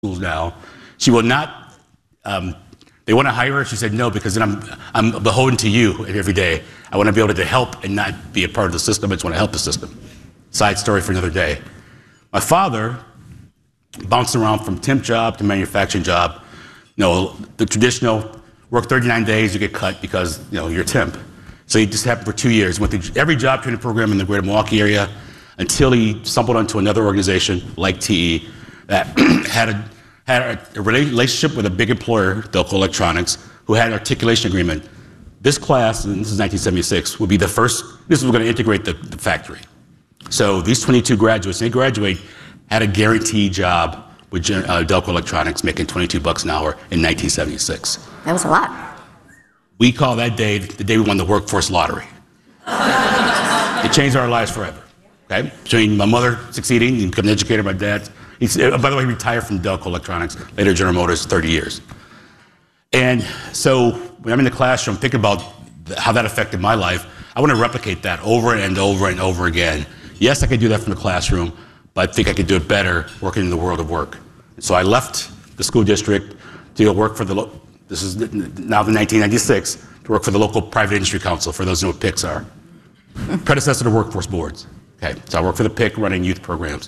schools now. She will not, they want to hire her. She said no, because then I'm beholden to you every day. I want to be able to help and not be a part of the system. I just want to help the system. Side story for another day. My father bounced around from temp job to manufacturing job. You know, the traditional work 39 days, you get cut because, you know, you're temp. So he just happened for 2 years. Went through every job training program in the greater Milwaukee area until he stumbled onto another organization like TE that had a relationship with a big employer, Delco Electronics, who had an articulation agreement. This class, and this is 1976, would be the first, this was going to integrate the factory. So these 22 graduates, they graduate, had a guaranteed job with Delco Electronics, making $22 an hour in 1976. That was a lot. We call that day the day we won the workforce lottery. It changed our lives forever. Okay? Between my mother succeeding and becoming an educator, my dad, by the way, he retired from Delco Electronics, later General Motors, 30 years. And so when I'm in the classroom thinking about how that affected my life, I want to replicate that over and over and over again. Yes, I could do that from the classroom, but I think I could do it better working in the world of work. So I left the school district to go work for this is now the 1996, to work for the local private industry council, for those who know what PICs are. Predecessor to workforce boards. Okay, so I worked for the PIC running youth programs.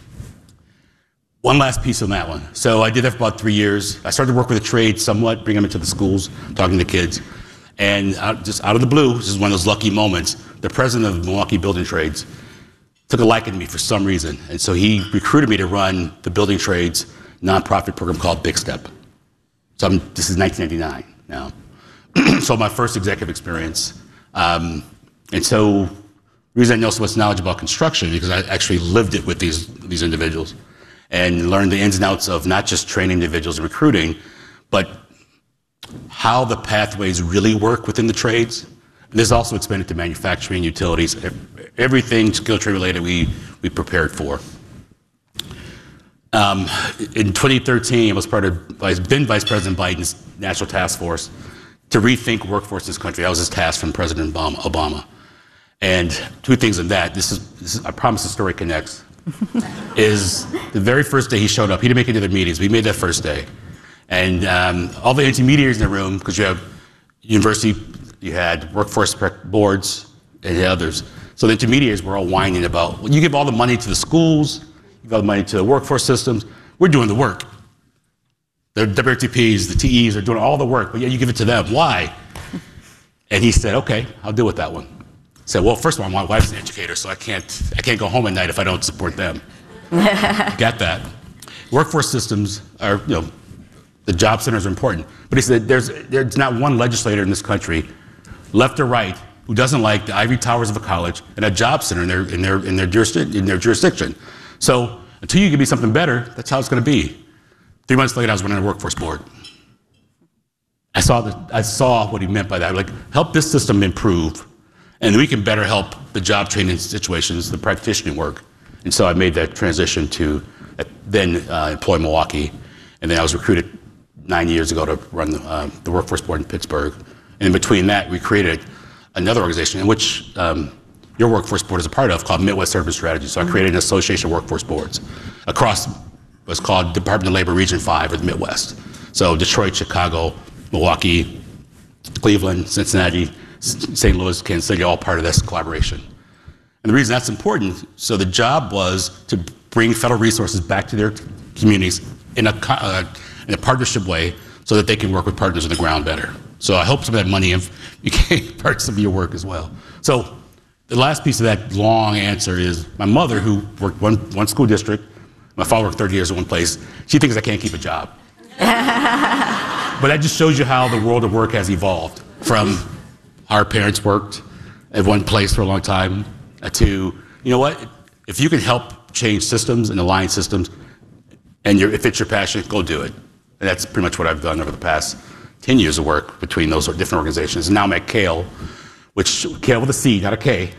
One last piece on that one. So I did that for about 3 years. I started to work with the trade somewhat, bring them into the schools, talking to kids. And just out of the blue, this is one of those lucky moments, the president of Milwaukee Building Trades took a liking to me for some reason. And so he recruited me to run the building trades nonprofit program called Big Step. So this is 1999 now. So my first executive experience. And so the reason I know so much knowledge about construction, because I actually lived it with these individuals and learned the ins and outs of not just training individuals and recruiting, but how the pathways really work within the trades. And this also expanded to manufacturing, utilities, everything skill trade related we prepared for. In 2013, I was been Vice President Biden's National Task Force to rethink workforce in this country. That was his task from President Obama. And two things in that, I promise the story connects, is the very first day he showed up, he didn't make any other meetings, we made that first day. And all the intermediaries in the room, because you have university, you had workforce boards and the others. So the intermediaries were all whining about, well, you give all the money to the schools, you give all the money to the workforce systems, we're doing the work. The WTPs, the TEs are doing all the work, but yeah, you give it to them. Why? And he said, okay, I'll deal with that one. I said, well, first of all, my wife's an educator, so I can't go home at night if I don't support them. Got that. Workforce systems are, you know, the job centers are important. But he said there's not one legislator in this country, left or right, who doesn't like the ivory towers of a college and a job center in their jurisdiction. So until you give me something better, that's how it's going to be. 3 months later, I was running a workforce board. I saw what he meant by that. Like, help this system improve, and we can better help the job training situations, the practitioning work. And so I made that transition to then employ Milwaukee, and then I was recruited 9 years ago to run the workforce board in Pittsburgh. And in between that, we created another organization in which your workforce board is a part of, called Midwest Urban Strategy. So I created an association of workforce boards across what's called Department of Labor Region 5, or the Midwest. So Detroit, Chicago, Milwaukee, Cleveland, Cincinnati, St. Louis, Kansas City, all part of this collaboration. And the reason that's important, so the job was to bring federal resources back to their communities in a partnership way so that they can work with partners on the ground better. So I hope some of that money became parts of your work as well. So the last piece of that long answer is my mother, who worked one school district, my father worked 30 years at one place, she thinks I can't keep a job. But that just shows you how the world of work has evolved from our parents worked at one place for a long time to, you know what, if you can help change systems and align systems and if it's your passion, go do it. And that's pretty much what I've done over the past 10 years of work between those different organizations. And now I'm at CALE, which CALE with a C, not a K.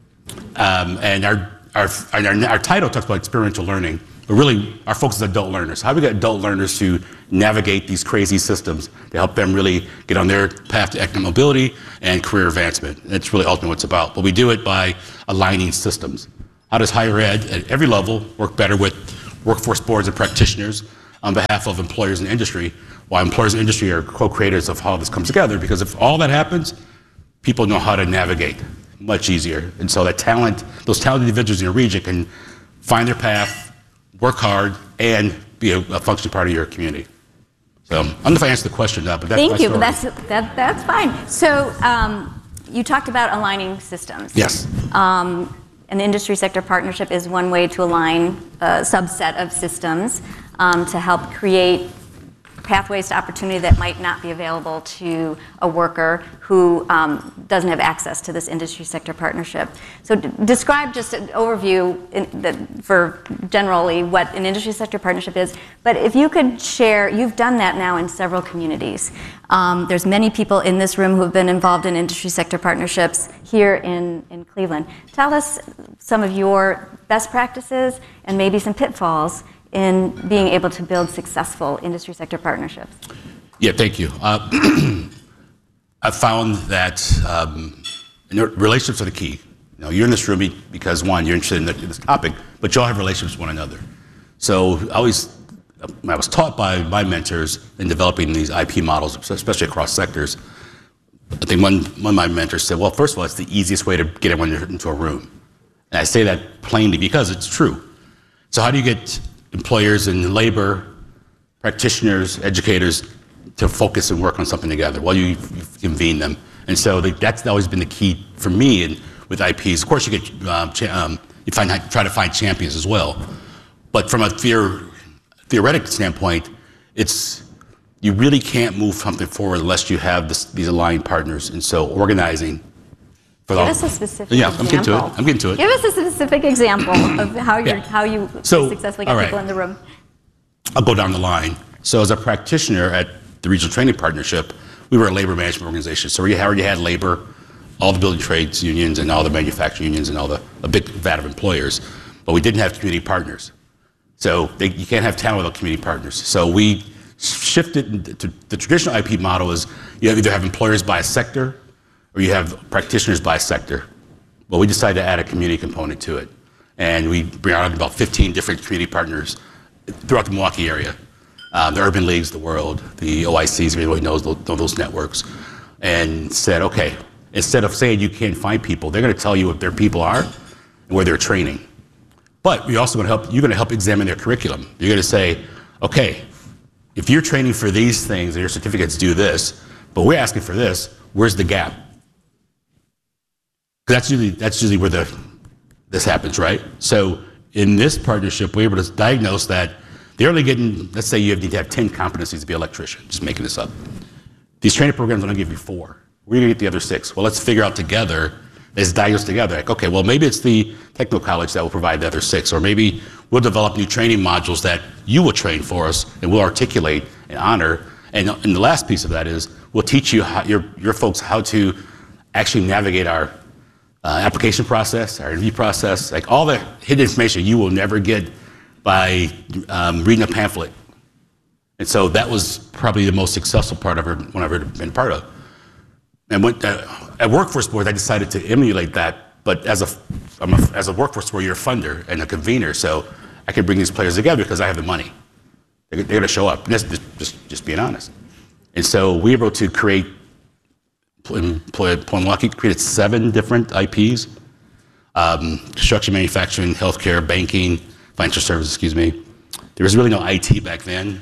And our title talks about experiential learning, but really our focus is adult learners. How do we get adult learners to navigate these crazy systems to help them really get on their path to economic mobility and career advancement? And that's really ultimately what it's about. But we do it by aligning systems. How does higher ed at every level work better with workforce boards and practitioners? on behalf of employers and industry, while employers and industry are co-creators of how this comes together, because if all that happens, people know how to navigate much easier. And so that talent, those talented individuals in your region can find their path, work hard, and be a functioning part of your community. So I don't know if I answered the question now, but that's Thank my you, story. but that's fine. So you talked about aligning systems. Yes. An industry sector partnership is one way to align a subset of systems to help create pathways to opportunity that might not be available to a worker who doesn't have access to this industry sector partnership. So describe just an overview for generally what an industry sector partnership is, but if you could share, you've done that now in several communities. There's many people in this room who have been involved in industry sector partnerships here in Cleveland. Tell us some of your best practices and maybe some pitfalls in being able to build successful industry sector partnerships. Yeah, thank you. I found that relationships are the key. You know, you're in this room because, one, you're interested in this topic, but you all have relationships with one another. So I was taught by my mentors in developing these IP models, especially across sectors. I think one of my mentors said, well, first of all, it's the easiest way to get everyone into a room. And I say that plainly because it's true. So how do you get employers and labor, practitioners, educators to focus and work on something together? Well, you convene them. And so that's always been the key for me with IPs. Of course, you get try to find champions as well. But from a theoretic standpoint, you really can't move something forward unless you have these aligned partners. And so organizing. Give us a specific example. I'm getting to it. Give us a specific example of how you successfully get people in the room. I'll go down the line. So as a practitioner at the Regional Training Partnership, we were a labor management organization. So we already had labor, all the building trades unions and all the manufacturing unions and a big vat of employers, but we didn't have community partners. So you can't have talent without community partners. So we shifted to the traditional IP model is you either have employers by a sector or you have practitioners by sector. Well, we decided to add a community component to it. And we bring on about 15 different community partners throughout the Milwaukee area. The Urban Leagues, the World, the OICs, everybody knows those networks. And said, okay, instead of saying you can't find people, they're gonna tell you what their people are and where they're training. But you're also gonna help examine their curriculum. You're gonna say, okay, if you're training for these things and your certificates do this, but we're asking for this, where's the gap? That's usually where this happens, right? So in this partnership, we're able to diagnose that they're only getting, let's say you need to have 10 competencies to be an electrician, just making this up. These training programs only give you 4. We're gonna get the other 6. Well, let's figure out together, let's diagnose together. Like, okay, well, maybe it's the technical college that will provide the other 6, or maybe we'll develop new training modules that you will train for us and we'll articulate and honor. And the last piece of that is we'll teach you your folks how to actually navigate our application process, our interview process, like all the hidden information you will never get by reading a pamphlet. And so that was probably the most successful part of one I've ever been part of. And at Workforce Board, I decided to emulate that, but as a Workforce Board, you're a funder and a convener, so I can bring these players together because I have the money. They're going to show up. And that's just being honest. And so we were able to create. Milwaukee created 7 different IPs, construction, manufacturing, healthcare, banking, financial services, excuse me. There was really no IT back then.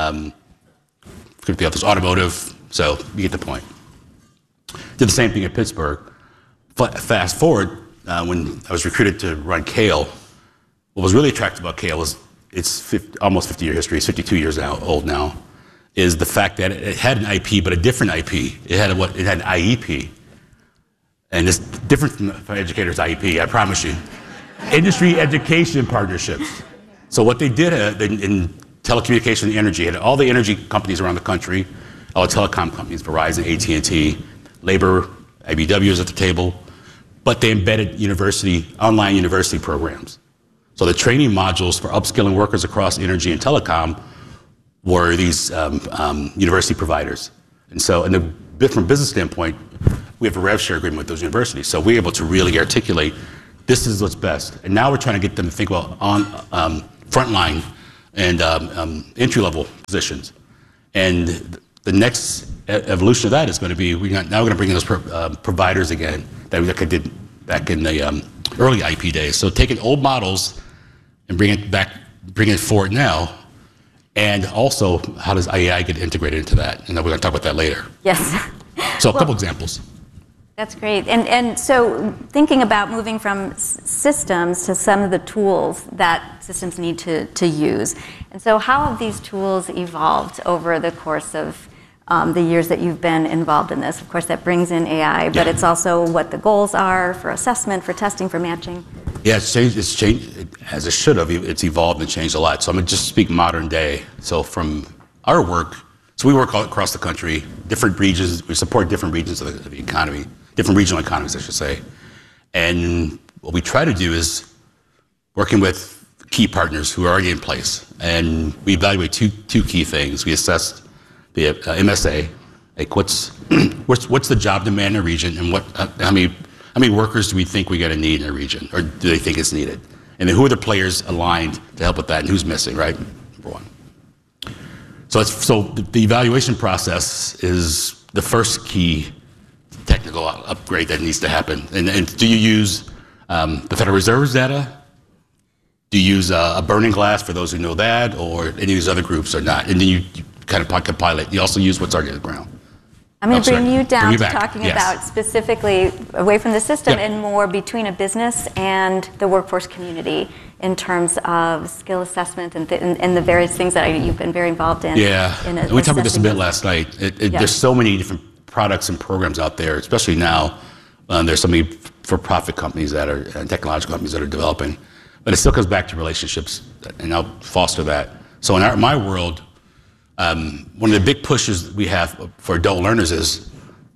Could be automotive, so you get the point. Did the same thing at Pittsburgh. Fast forward, when I was recruited to run Kale, what was really attractive about Kale was it's almost 50-year history, it's 52 years old now, is the fact that it had an IP, but a different IP. It had an IEP. And it's different from educators' IEP, I promise you. Industry education partnerships. So what they did in telecommunication and energy, had all the energy companies around the country, all the telecom companies, Verizon, AT&T, labor, IBW is at the table, but they embedded online university programs. So the training modules for upskilling workers across energy and telecom were these university providers. And so, from a business standpoint, we have a rev share agreement with those universities. So we're able to really articulate, this is what's best. And now we're trying to get them to think about frontline and entry-level positions. And the next evolution of that is going to be now we're going to bring in those providers again that we did back in the early IP days. So taking old models and bring it forward now. And also, how does AI get integrated into that? And we're going to talk about that later. Yes. So a couple examples. That's great. And so thinking about moving from systems to some of the tools that systems need to use. And so how have these tools evolved over the course of the years that you've been involved in this? Of course, that brings in AI, but it's also what the goals are for assessment, for testing, for matching. Yeah, it's changed as it should have. It's evolved and changed a lot. So I'm going to just speak modern day. So from our work, so we work all across the country, different regions. We support different regions of the economy, different regional economies, I should say. And what we try to do is working with key partners who are already in place. And we evaluate two key things. We assess the MSA, like what's the job demand in a region, and how many workers do we think we're going to need in a region, or do they think it's needed? And then who are the players aligned to help with that, and who's missing, right? Number one. So the evaluation process is the first key technical upgrade that needs to happen. And do you use the Federal Reserve's data? Do you use a burning glass for those who know that, or any of these other groups or not? And then you kind of compile it. You also use what's already on the ground. I'm going to bring you down to talking about specifically away from the system and more between a business and the workforce community in terms of skill assessment and the various things that you've been very involved in. Yeah, we talked about this a bit last night. There's so many different products and programs out there, especially now. There's so many for-profit companies and technological companies that are developing. But it still comes back to relationships, and I'll foster that. So in my world, one of the big pushes we have for adult learners is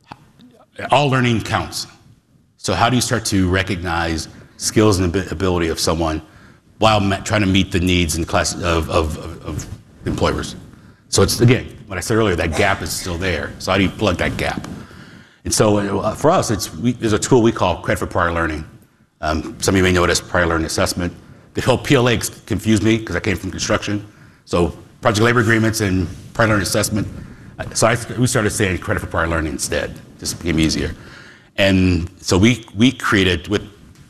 all learning counts. So how do you start to recognize skills and ability of someone while trying to meet the needs and class of employers? So it's, again, what I said earlier, that gap is still there. So how do you plug that gap? And so for us, there's a tool we call Credit for Prior Learning. Some of you may know it as Prior Learning Assessment. The whole PLA confused me because I came from construction. So project labor agreements and prior learning assessment. So we started saying credit for prior learning instead. Just became easier. And so we created, with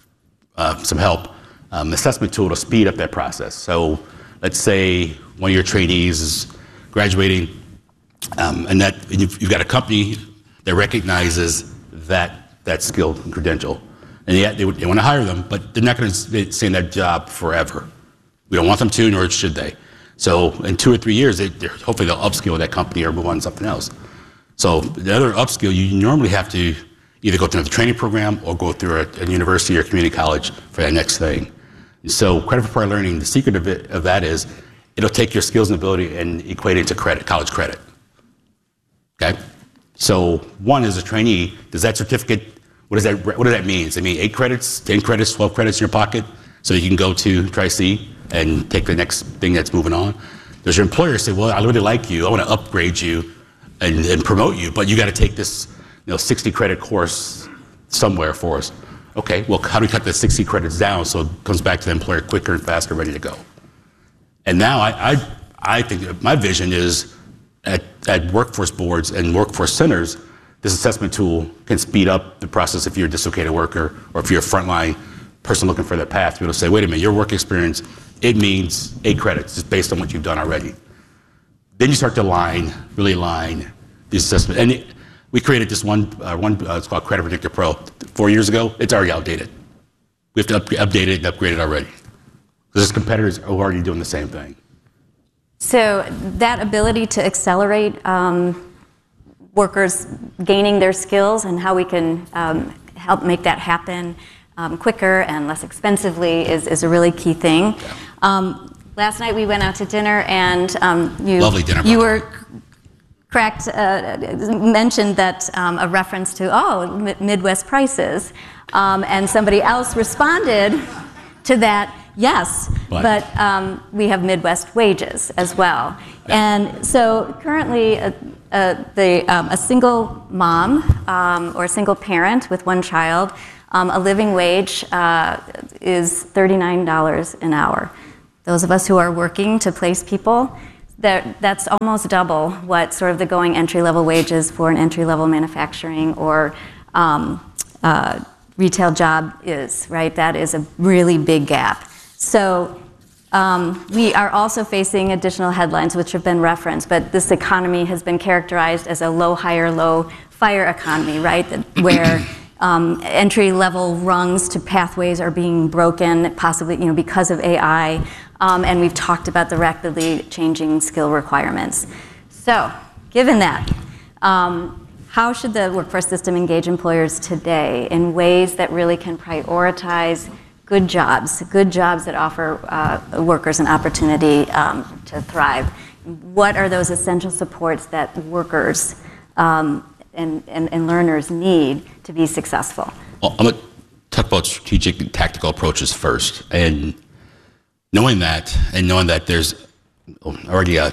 some help, an assessment tool to speed up that process. So let's say one of your trainees is graduating, and you've got a company that recognizes that skill and credential. And they want to hire them, but they're not going to stay in that job forever. We don't want them to, nor should they. So in 2 or 3 years, hopefully they'll upskill that company or move on to something else. So the other upskill, you normally have to either go through another training program or go through a university or community college for that next thing. And so credit for prior learning, the secret of that is it'll take your skills and ability and equate it to college credit. Okay? So one, as a trainee, does that certificate, what does that mean? Does it mean 8 credits, 10 credits, 12 credits in your pocket so you can go to Tri-C and take the next thing that's moving on? Does your employer say, well, I really like you, I want to upgrade you and promote you, but you got to take this 60 credit course somewhere for us? Okay, well, how do we cut the 60 credits down so it comes back to the employer quicker and faster, ready to go? And now I think my vision is at workforce boards and workforce centers, this assessment tool can speed up the process if you're a dislocated worker or if you're a frontline person looking for that path. You'll say, wait a minute, your work experience, it means 8 credits just based on what you've done already. Then you start to really align the assessment. And we created this one, it's called Credit Predictor Pro 4 years ago. It's already outdated. We have to update it and upgrade it already. Because there's competitors who are already doing the same thing. So that ability to accelerate workers gaining their skills and how we can help make that happen quicker and less expensively is a really key thing. Last night we went out to dinner and Lovely dinner. You were correct, mentioned that a reference to, Midwest prices. And somebody else responded to that, yes, but we have Midwest wages as well. And so currently a single mom or a single parent with 1 child, a living wage is $39 an hour. those of us who are working to place people, that's almost double what sort of the going entry-level wages for an entry-level manufacturing or retail job is, right? That is a really big gap. So we are also facing additional headlines, which have been referenced, but this economy has been characterized as a low hire, low fire economy, right? Where entry-level rungs to pathways are being broken, possibly because of AI, and we've talked about the rapidly changing skill requirements. So, given that, how should the workforce system engage employers today in ways that really can prioritize good jobs that offer workers an opportunity to thrive? What are those essential supports that workers and learners need to be successful? Well, I'm going to talk about strategic and tactical approaches first. And knowing that there's already a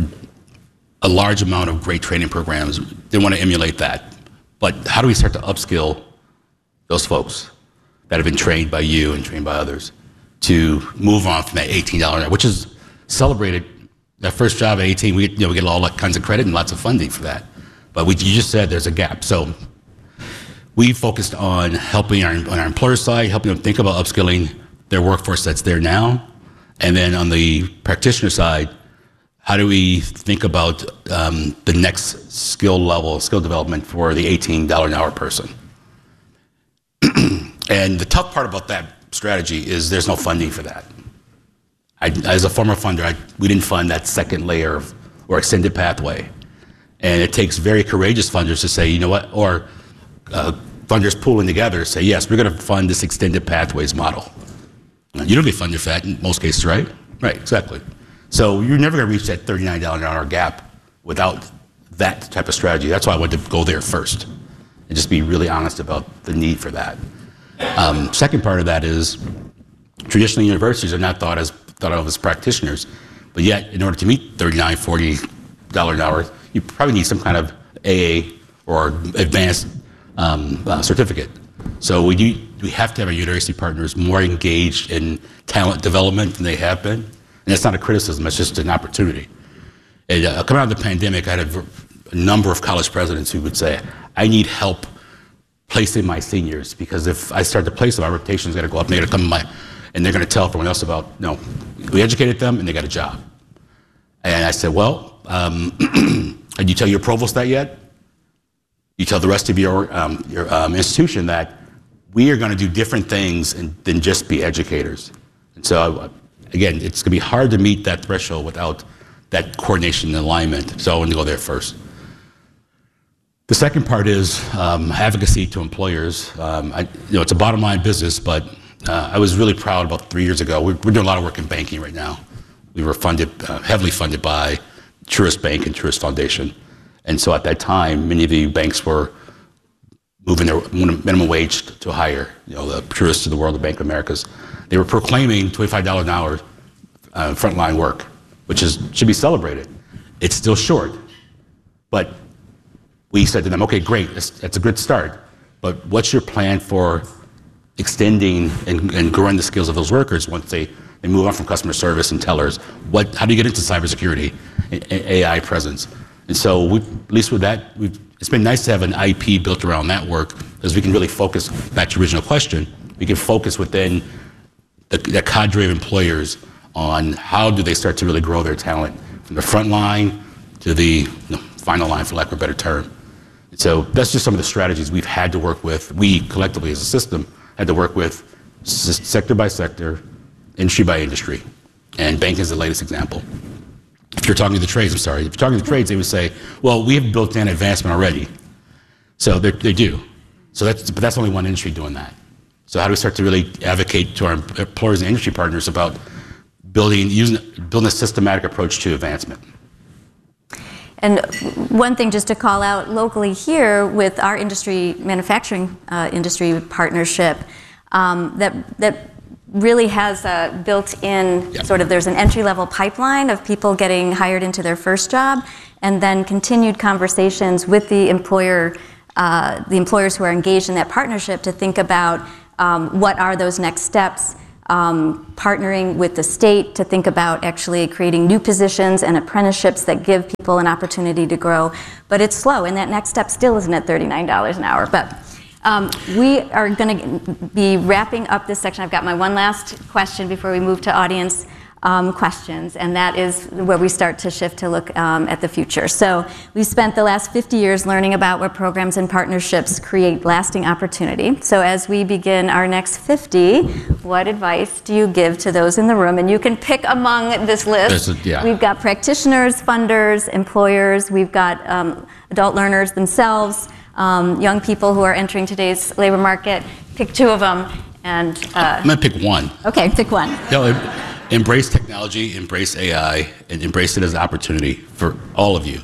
large amount of great training programs, they want to emulate that. But how do we start to upskill those folks that have been trained by you and trained by others to move on from that $18 an hour, which is celebrated. That first job at 18, we get all kinds of credit and lots of funding for that. But you just said there's a gap. So we focused on helping on our employer side, helping them think about upskilling their workforce that's there now. And then on the practitioner side, how do we think about the next skill development for the $18 an hour person? And the tough part about that strategy is there's no funding for that. As a former funder, we didn't fund that second layer or extended pathway. And it takes very courageous funders to say, you know what, or funders pooling together say, yes, we're going to fund this extended pathways model. You don't get funded for that in most cases, right? Right, exactly. So you're never going to reach that $39 an hour gap without that type of strategy. That's why I wanted to go there first and just be really honest about the need for that. Second part of that is traditionally universities are not thought of as practitioners, but yet in order to meet $39, $40 an hour, you probably need some kind of AA or advanced certificate. So we have to have our university partners more engaged in talent development than they have been. And that's not a criticism, it's just an opportunity. And coming out of the pandemic, I had a number of college presidents who would say, I need help placing my seniors, because if I start to place them, our reputation is going to go up, and they're going to come and they're going to tell everyone else about, no, we educated them and they got a job. And I said, well, did you tell your provost that yet? You tell the rest of your institution that we are going to do different things than just be educators. And so, again, it's going to be hard to meet that threshold without that coordination and alignment. So I want to go there first. The second part is advocacy to employers. It's a bottom line business, but I was really proud about 3 years ago. We're doing a lot of work in banking right now. We were heavily funded by Truist Bank and Truist Foundation. And so at that time, many of the banks were moving their minimum wage to higher. The Truist of the world, the Bank of Americas. They were proclaiming $25 an hour frontline work, which should be celebrated. It's still short, but we said to them, okay, great, that's a good start, but what's your plan for extending and growing the skills of those workers once they move on from customer service and tellers? How do you get into cybersecurity and AI presence? And so at least with that, it's been nice to have an IP built around that work, because we can really focus, back to your original question, we can focus within the cadre of employers on how do they start to really grow their talent from the front line to the final line, for lack of a better term. And so that's just some of the strategies we've had to work with. We collectively as a system had to work with sector by sector, industry by industry, and banking is the latest example. If you're talking to the trades, if you're talking to the trades, they would say, well, we have built in advancement already. So they do. But that's only one industry doing that. So how do we start to really advocate to our employers and industry partners about building a systematic approach to advancement? And one thing just to call out locally here with our manufacturing industry partnership, that really has a built-in sort of, there's an entry-level pipeline of people getting hired into their first job, and then continued conversations with the employers who are engaged in that partnership to think about what are those next steps partnering with the state to think about actually creating new positions and apprenticeships that give people an opportunity to grow. But it's slow, and that next step still isn't at $39 an hour. But we are going to be wrapping up this section. I've got my one last question before we move to audience questions, and that is where we start to shift to look at the future. So we've spent the last 50 years learning about what programs and partnerships create lasting opportunity. So as we begin our next 50, what advice do you give to those in the room? And you can pick among this list. We've got practitioners, funders, employers, we've got adult learners themselves, young people who are entering today's labor market. Pick two of them. And I'm going to pick one. Okay, pick one. No, embrace technology, embrace AI, and embrace it as an opportunity for all of you.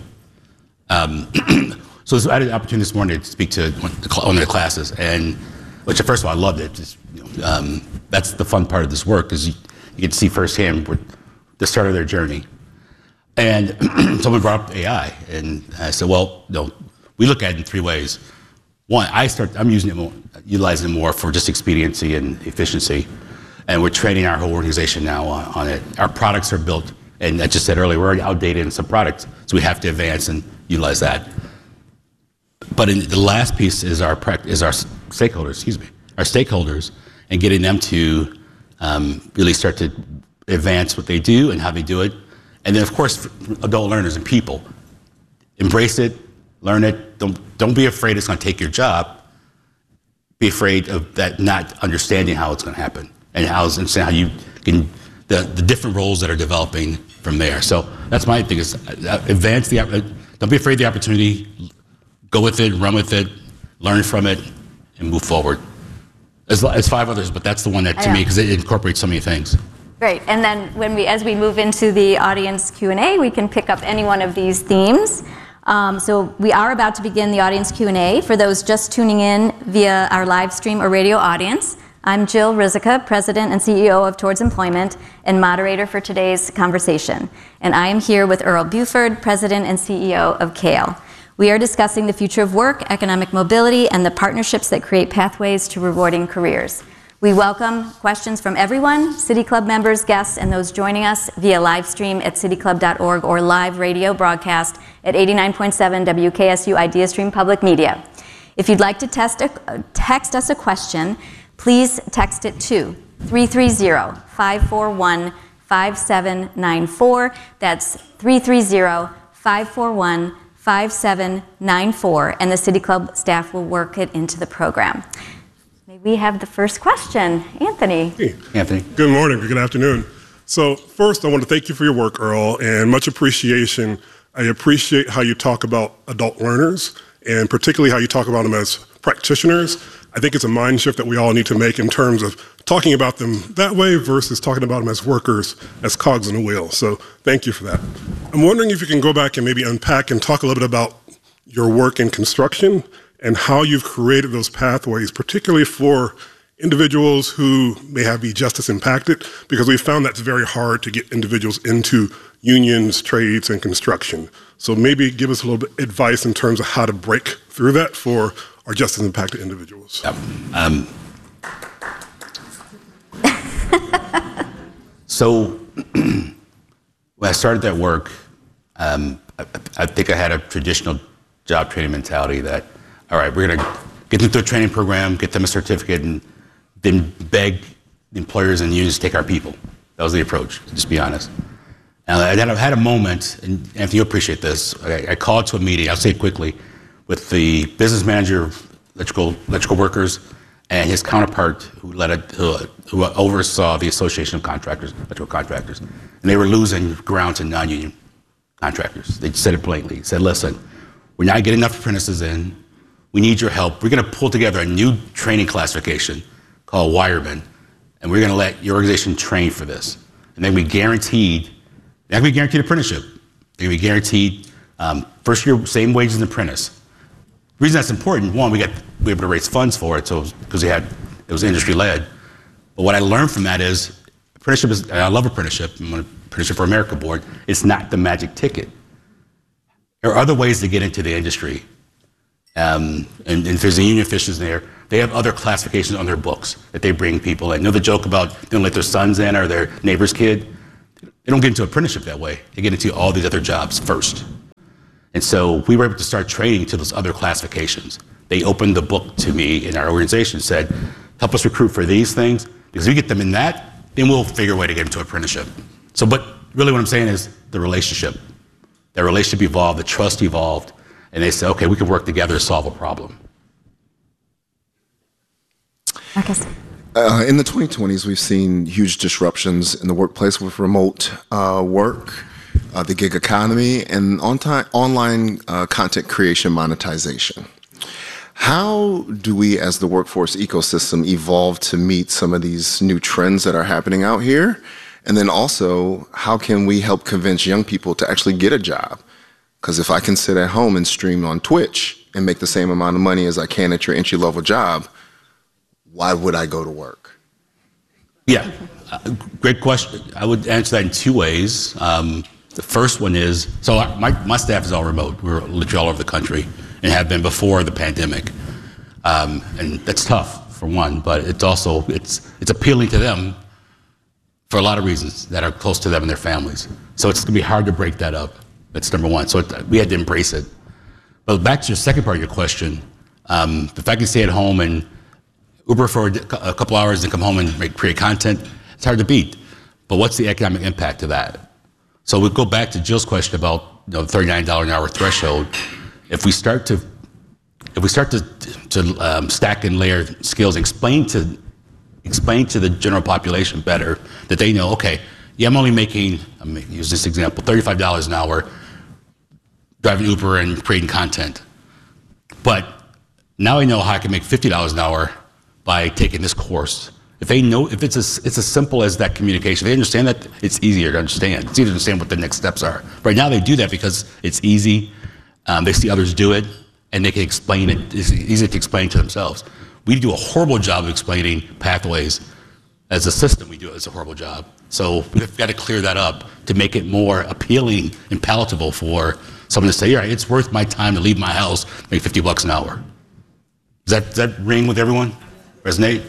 So I had an opportunity this morning to speak to one of the classes, and which first of all I loved it. Just, that's the fun part of this work, is you get to see firsthand the start of their journey. And someone brought up AI, and I said, well, no, we look at it in three ways. One, I'm using it more, utilizing it more for just expediency and efficiency. And we're training our whole organization now on it. Our products are built, and I just said earlier, we're already outdated in some products, so we have to advance and utilize that. But the last piece is our stakeholders, and getting them to really start to advance what they do and how they do it. And then, of course, adult learners and people, embrace it, learn it. Don't be afraid it's going to take your job. Be afraid of that not understanding how it's going to happen. And how you can, the different roles that are developing from there. So that's my thing, is advance don't be afraid of the opportunity, go with it, run with it, learn from it, and move forward. There's five others, but that's the one that, to me, because it incorporates so many things. Great, and then as we move into the audience Q&A, we can pick up any one of these themes. So we are about to begin the audience Q&A. For those just tuning in via our live stream or radio audience, I'm Jill Ruzicka, President and CEO of Towards Employment and moderator for today's conversation. And I am here with Earl Buford, President and CEO of CALE. We are discussing the future of work, economic mobility, and the partnerships that create pathways to rewarding careers. We welcome questions from everyone, City Club members, guests, and those joining us via live stream at cityclub.org or live radio broadcast at 89.7 WKSU IdeaStream Public Media. If you'd like to text us a question, please text it to 330-541-5794. That's 330-541-5794, and the City Club staff will work it into the program. May we have the first question? Anthony. Hey. Anthony. Good morning, good afternoon. So first, I want to thank you for your work, Earl, and much appreciation. I appreciate how you talk about adult learners, and particularly how you talk about them as practitioners. I think it's a mind shift that we all need to make in terms of talking about them that way versus talking about them as workers, as cogs in a wheel. So thank you for that. I'm wondering if you can go back and maybe unpack and talk a little bit about your work in construction and how you've created those pathways, particularly for individuals who may be just as impacted, because we found that's very hard to get individuals into unions, trades, and construction. So maybe give us a little bit of advice in terms of how to break through that for our just as impacted individuals. Yep. So when I started that work, I think I had a traditional job training mentality that, all right, we're going to get them through a training program, get them a certificate, and then beg the employers and unions to take our people. That was the approach, to just be honest. And then I had a moment, and Anthony, you'll appreciate this. I called to a meeting, I'll say it quickly, with the business manager of electrical workers and his counterpart who oversaw the Association of Electrical Contractors. And they were losing ground to non-union contractors. They said it blatantly. They said, listen, we're not getting enough apprentices in. We need your help. We're going to pull together a new training classification called Wireman, and we're going to let your organization train for this. And then we guaranteed apprenticeship. They're going to be guaranteed first year same wages as an apprentice. The reason that's important, one, we were able to raise funds for it, so because it was industry led. But what I learned from that is apprenticeship is, I love apprenticeship. I'm on the Apprenticeship for America board. It's not the magic ticket. There are other ways to get into the industry. And if there's a union officials there, they have other classifications on their books that they bring people in. You know the joke about they don't let their sons in or their neighbor's kid? They don't get into apprenticeship that way. They get into all these other jobs first. And so we were able to start training to those other classifications. They opened the book to me in our organization and said, help us recruit for these things, because if we get them in that, then we'll figure a way to get into apprenticeship. So, but really what I'm saying is the relationship. That relationship evolved, the trust evolved, and they said, okay, we can work together to solve a problem. Marcus. In the 2020s, we've seen huge disruptions in the workplace with remote work, the gig economy, and online content creation monetization. How do we, as the workforce ecosystem, evolve to meet some of these new trends that are happening out here? And then also, how can we help convince young people to actually get a job? Because if I can sit at home and stream on Twitch and make the same amount of money as I can at your entry-level job, why would I go to work? Yeah, great question. I would answer that in two ways. The first one is, so my staff is all remote. We're literally all over the country and have been before the pandemic. And that's tough, for one, but it's also, it's appealing to them for a lot of reasons that are close to them and their families. So it's gonna be hard to break that up. That's number one. So we had to embrace it. But back to your second part of your question, if I can stay at home and Uber for a couple hours and come home and create content, it's hard to beat. But what's the economic impact of that? So we go back to Jill's question about the $39 an hour threshold. If we start to stack and layer skills, explain to the general population better that they know, okay, yeah, I'm gonna use this example, $35 an hour driving Uber and creating content. But now I know how I can make $50 an hour by taking this course. If they know, if it's as simple as that communication, they understand that, it's easier to understand. It's easier to understand what the next steps are. Right now they do that because it's easy. They see others do it, and they can explain it. It's easy to explain to themselves. We do a horrible job of explaining pathways. As a system, we do it as a horrible job. So we've got to clear that up to make it more appealing and palatable for someone to say, yeah, it's worth my time to leave my house, make $50 an hour. Does that ring with everyone? Resonate?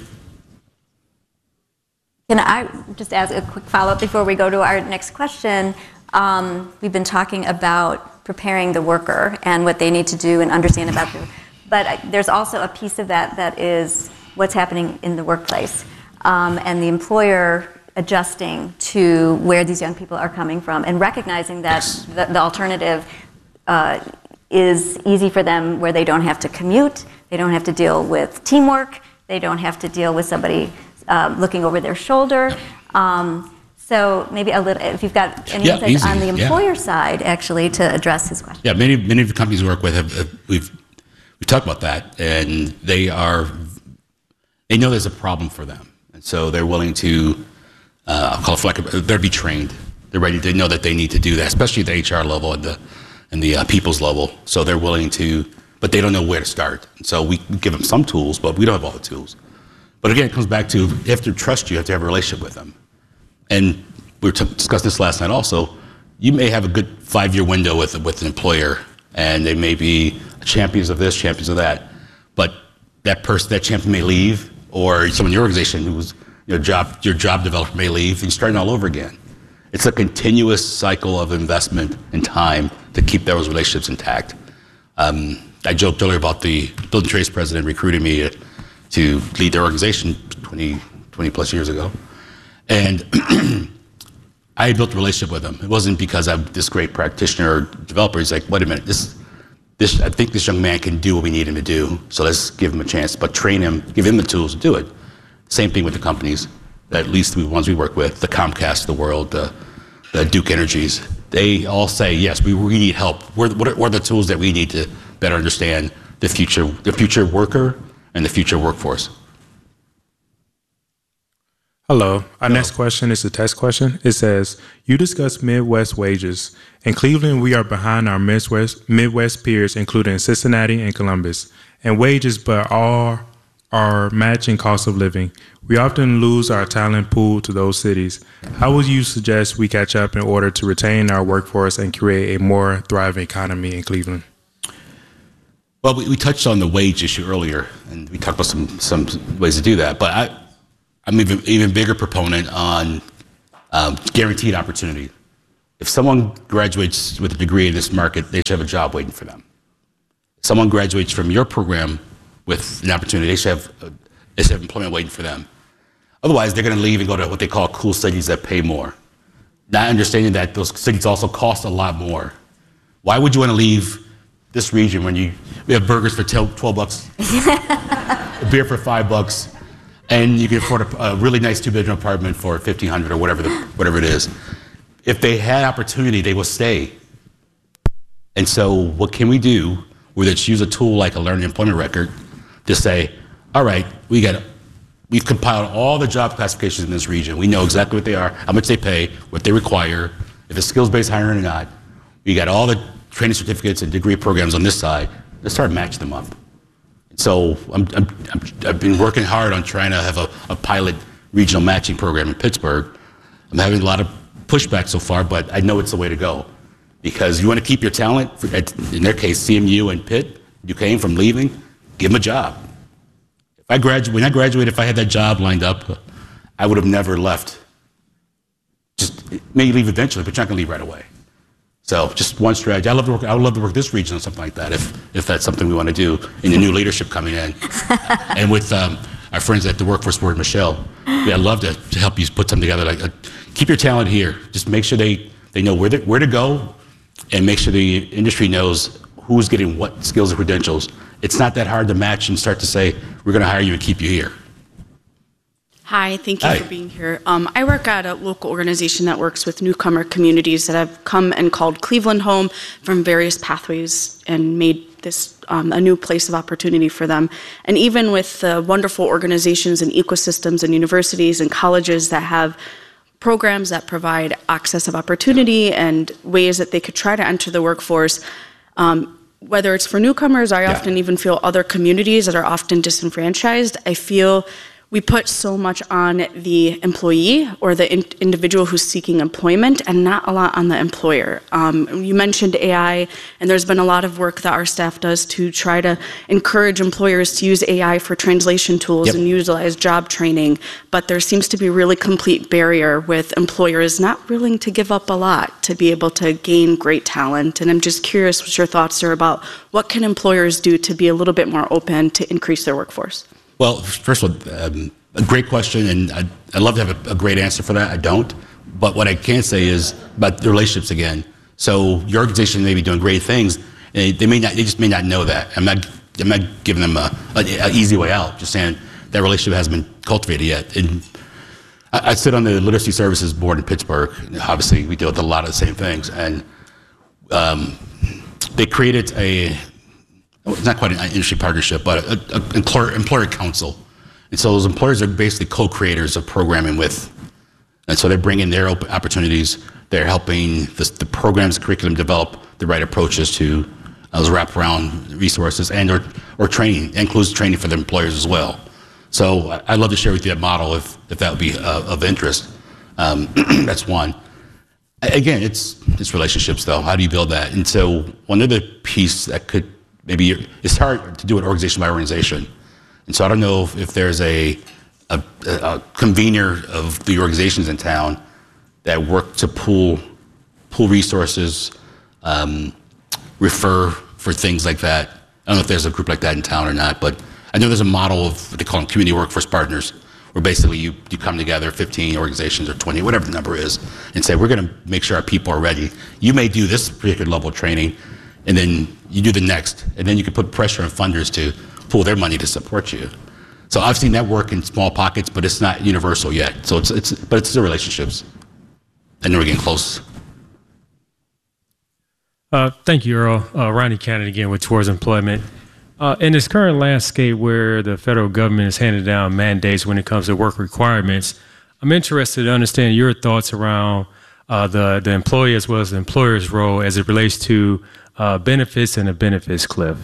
Can I just ask a quick follow-up before we go to our next question? We've been talking about preparing the worker and what they need to do and understand about them. But there's also a piece of that is what's happening in the workplace and the employer adjusting to where these young people are coming from and recognizing that yes. the alternative is easy for them, where they don't have to commute, they don't have to deal with teamwork, they don't have to deal with somebody looking over their shoulder. So maybe a little, if you've got any insights on the employer side, actually, to address his question. Yeah, many of the companies we work with, we've talked about that, and they know there's a problem for them. And so they're willing to, I'll call it they'll be trained. They're ready, they know that they need to do that, especially at the HR level and the people's level. So they're willing to, but they don't know where to start. And so we give them some tools, but we don't have all the tools. But again, it comes back to, you have to trust you have to have a relationship with them. And we were discussing this last night also. You may have a good 5-year window with an employer, and they may be champions of this, champions of that. But that champion may leave, or someone in your organization who's your job developer may leave, and you're starting all over again. It's a continuous cycle of investment and time to keep those relationships intact. I joked earlier about the Building Trades president recruiting me to lead their organization 20 plus years ago. And I built a relationship with him. It wasn't because I'm this great practitioner or developer. He's like, wait a minute, I think this young man can do what we need him to do, so let's give him a chance, but train him, give him the tools to do it. Same thing with the companies, at least the ones we work with, the Comcast of the world, the Duke Energies. They all say, yes, we need help. What are the tools that we need to better understand the future worker and the future workforce? Hello. Our next question is a text question. It says, you discussed Midwest wages. In Cleveland, we are behind our Midwest peers, including Cincinnati and Columbus, and wages, but all are matching cost of living. We often lose our talent pool to those cities. How would you suggest we catch up in order to retain our workforce and create a more thriving economy in Cleveland? Well, we touched on the wage issue earlier, and we talked about some ways to do that. But I'm even bigger proponent on guaranteed opportunity. If someone graduates with a degree in this market, they should have a job waiting for them. If someone graduates from your program with an opportunity, they should have employment waiting for them. Otherwise, they're going to leave and go to what they call cool cities that pay more, not understanding that those cities also cost a lot more. Why would you want to leave this region when we have burgers for $12, a beer for $5, and you can afford a really nice 2-bedroom apartment for $1,500 or whatever it is? If they had opportunity, they will stay. And so what can we do? Whether it's use a tool like a learning employment record to say, all right, we've compiled all the job classifications in this region. We know exactly what they are, how much they pay, what they require, if it's skills-based hiring or not. We got all the training certificates and degree programs on this side. Let's start matching them up. So I've been working hard on trying to have a pilot regional matching program in Pittsburgh. I'm having a lot of pushback so far, but I know it's the way to go. Because you want to keep your talent, in their case, CMU and Pitt, Duquesne from leaving, give them a job. When I graduated, if I had that job lined up, I would have never left. Just maybe leave eventually, but you're not going to leave right away. So just one strategy. I would love to work this region on something like that if that's something we want to do in the new leadership coming in. And with our friends at the Workforce Board, Michelle, I'd love to help you put something together. Like keep your talent here. Just make sure they know where to go, and make sure the industry knows who's getting what skills and credentials. It's not that hard to match and start to say, we're going to hire you and keep you here. Hi, thank you for being here. I work at a local organization that works with newcomer communities that have come and called Cleveland home from various pathways and made this a new place of opportunity for them. And even with the wonderful organizations and ecosystems and universities and colleges that have programs that provide access of opportunity and ways that they could try to enter the workforce, whether it's for newcomers, I often even feel other communities that are often disenfranchised. I feel we put so much on the employee or the individual who's seeking employment and not a lot on the employer. You mentioned AI, and there's been a lot of work that our staff does to try to encourage employers to use AI for translation tools and utilize job training, but there seems to be a really complete barrier with employers not willing to give up a lot to be able to gain great talent. And I'm just curious what your thoughts are about what can employers do to be a little bit more open to increase their workforce? Well, first of all, a great question, and I'd love to have a great answer for that. I don't. But what I can say is about the relationships again. So your organization may be doing great things, and they just may not know that. I'm not giving them an easy way out, just saying that relationship hasn't been cultivated yet. And I sit on the Literacy Services Board in Pittsburgh. Obviously, we deal with a lot of the same things. And they created it's not quite an industry partnership, but an employer council. And so those employers are basically co-creators of programming with. And so they're bringing their opportunities. They're helping the program's curriculum develop the right approaches to those wraparound resources and or training. It includes training for the employers as well. So I'd love to share with you that model if that would be of interest. That's one. Again, it's relationships though. How do you build that? And so one other piece that could maybe it's hard to do it organization by organization. And so I don't know if there's a convener of the organizations in town that work to pool resources, refer for things like that. I don't know if there's a group like that in town or not, but I know there's a model of what they call them community workforce partners, where basically you come together, 15 organizations or 20, whatever the number is, and say, we're going to make sure our people are ready. You may do this particular level of training, and then you do the next, and then you can put pressure on funders to pool their money to support you. So I've seen that work in small pockets, but it's not universal yet. So it's the relationships, and then we're getting close. Thank you, Earl. Ronnie Cannon again with Towards Employment. In this current landscape where the federal government is handing down mandates when it comes to work requirements, I'm interested to understand your thoughts around the employee as well as the employer's role as it relates to benefits and a benefits cliff.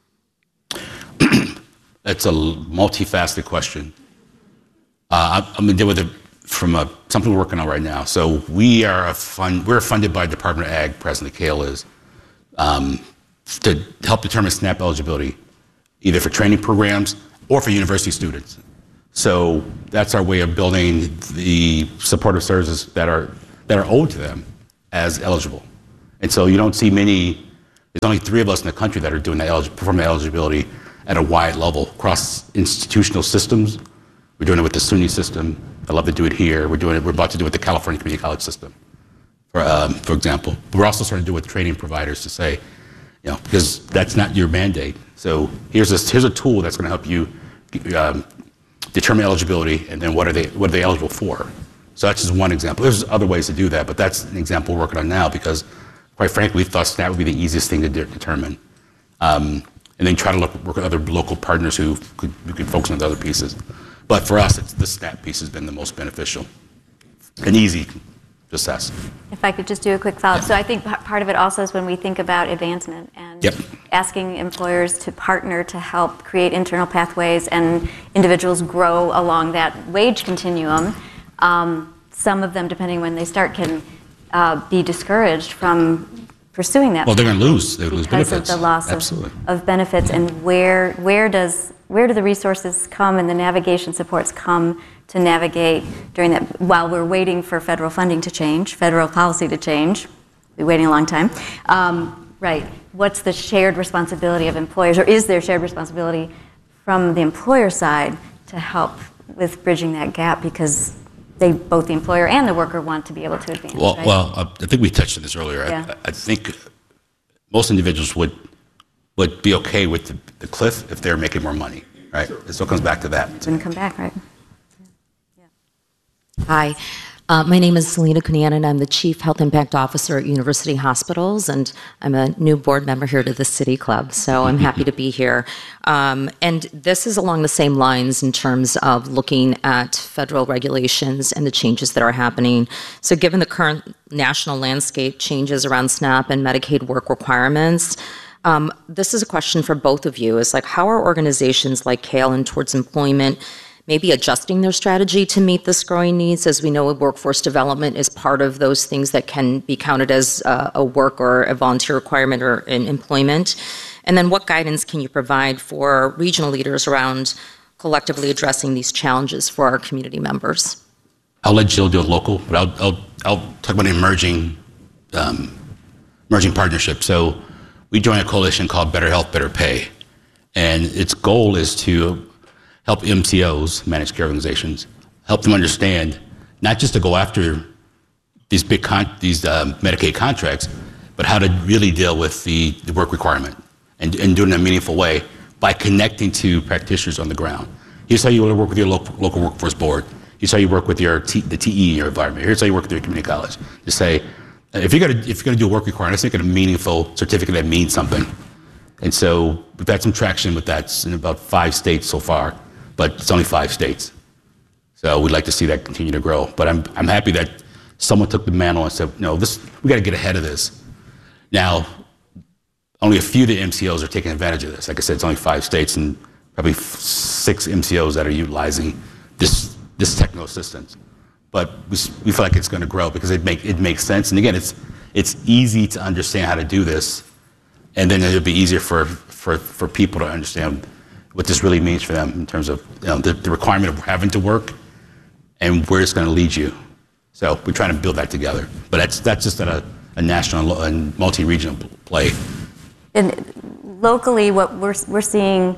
That's a multifaceted question. I'm going to deal with it from something we're working on right now. So we're funded by Department of Ag, President Kale is. to help determine SNAP eligibility, either for training programs or for university students. So that's our way of building the supportive services that are owed to them as eligible. And so you don't see many. There's only 3 of us in the country that are doing that performing eligibility at a wide level across institutional systems. We're doing it with the SUNY system. I love to do it here. We're about to do it with the California Community College system, for example. We're also starting to do it with training providers to say, because that's not your mandate. So here's a tool that's going to help you determine eligibility, and then what are they eligible for. So that's just one example. There's other ways to do that, but that's an example we're working on now because, quite frankly, we thought SNAP would be the easiest thing to determine. And then try to work with other local partners who could focus on the other pieces. But for us, the SNAP piece has been the most beneficial and easy to assess. If I could just do a quick follow-up. So I think part of it also is when we think about advancement and asking employers to partner to help create internal pathways and individuals grow along that wage continuum. Some of them, depending when they start, can be discouraged from pursuing that. Well, they're going to lose. They lose benefits. Because of the loss of benefits. And where do the resources come and the navigation supports come to navigate during that, while we're waiting for federal funding to change, federal policy to change? We're waiting a long time. Right. What's the shared responsibility of employers, or is there shared responsibility from the employer side to help with bridging that gap? Because both the employer and the worker want to be able to advance. Well, right? I think we touched on this earlier. Yeah. I think most individuals would be okay with the cliff if they're making more money, right? Sure. It still comes back to that. It's going to come back, right? Yeah. Hi. My name is Selena Cunanan. I'm the Chief Health Impact Officer at University Hospitals, and I'm a new board member here to the City Club, so I'm happy to be here. And this is along the same lines in terms of looking at federal regulations and the changes that are happening. So given the current national landscape changes around SNAP and Medicaid work requirements, this is a question for both of you. Is like, how are organizations like CALE and Towards Employment maybe adjusting their strategy to meet this growing needs? As we know, workforce development is part of those things that can be counted as a work or a volunteer requirement or an employment. And then what guidance can you provide for regional leaders around collectively addressing these challenges for our community members? I'll let Jill do it local, but I'll talk about an emerging partnership. So we joined a coalition called Better Health, Better Pay. And its goal is to help MCOs, managed care organizations, help them understand not just to go after these Medicaid contracts, but how to really deal with the work requirement and do it in a meaningful way by connecting to practitioners on the ground. Here's how you want to work with your local workforce board. Here's how you work with the TE in your environment. Here's how you work with your community college. To say, if you're going to do a work requirement, let's make it a meaningful certificate that means something. And so we've had some traction with that in about 5 states so far, but it's only 5 states. So we'd like to see that continue to grow. But I'm happy that someone took the mantle and said, no, we got to get ahead of this. Now, only a few of the MCOs are taking advantage of this. Like I said, it's only 5 states and probably 6 MCOs that are utilizing this techno assistance. But we feel like it's going to grow because it makes sense. And again, it's easy to understand how to do this, and then it'll be easier for people to understand what this really means for them in terms of the requirement of having to work and where it's going to lead you. So we're trying to build that together. But that's just at a national and multi-regional play. And locally, what we're seeing,